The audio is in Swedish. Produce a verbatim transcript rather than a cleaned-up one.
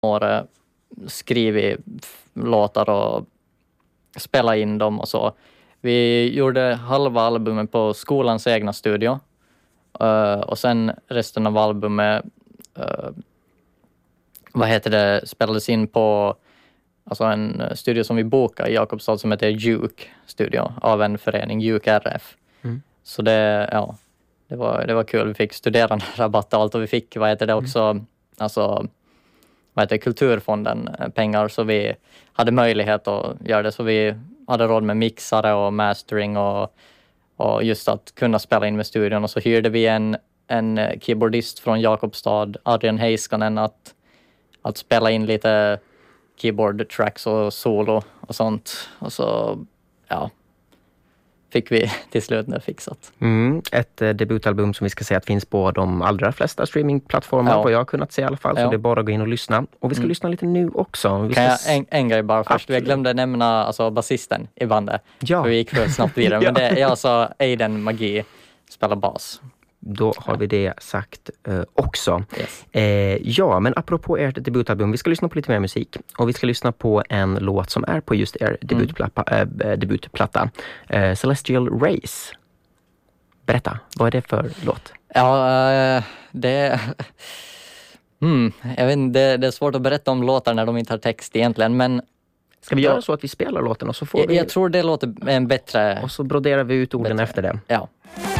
året skrivit låtar och spelat in dem och så. Vi gjorde halva albumet på skolans egna studio. Uh, och sen resten av albumet uh, vad heter det, spelades in på alltså en studio som vi bokade i Jakobstad som heter Juke Studio av en förening, Juke R F. Mm. Så det, ja, det var, det var kul. Vi fick studeranderabatt och allt och vi fick, vad heter det också, mm. alltså vad heter det, Kulturfonden pengar, så vi hade möjlighet att göra det, så vi hade råd med mixare och mastering och, och just att kunna spela in med studion, och så hyrde vi en, en keyboardist från Jakobstad, Adrian Heiskanen, att, att spela in lite keyboard tracks och solo och sånt, och så ja fick vi till slut det fixat. Mm, ett eh, debutalbum som vi ska säga att finns på de allra flesta streamingplattformar, ja. Vad jag har kunnat se i alla fall, så ja. Det är bara att gå in och lyssna. Och vi ska mm. lyssna lite nu också. Vi kan ska... jag en, en grej bara först? Absolut. Vi glömde nämna alltså, basisten i bandet. Ja. För vi gick för snabbt vidare. ja. Men det är alltså Aiden Magi spelar bas. Då har vi det sagt eh, också. Yes. Eh, ja, men apropå ert debutalbum, vi ska lyssna på lite mer musik. Och vi ska lyssna på en låt som är på just er debutplatta. Mm. Äh, debutplatta. Eh, Celestial Race. Berätta, vad är det för låt? Ja, uh, det... mm, jag vet inte, det, det är svårt att berätta om låtar när de inte har text egentligen, men... Ska vi göra så att vi spelar låten och så får jag, vi... Jag tror det låter en bättre... Och så broderar vi ut orden bättre. Efter det. Ja.